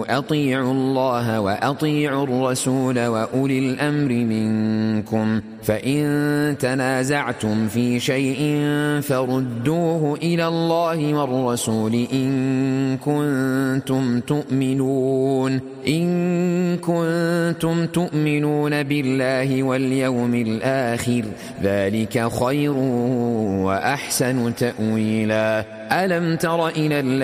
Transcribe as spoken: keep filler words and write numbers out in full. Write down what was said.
آمنوا أطيعوا الله وأطيعوا الرسول وأولي الأمر منكم فإن تنازعتم في شيء فردوه إلى الله والرسول إن كنتم تؤمنون إن كنتم تؤمنون بالله واليوم الآخر ذلك خير وأحسن تأويلا. ألم تر إلى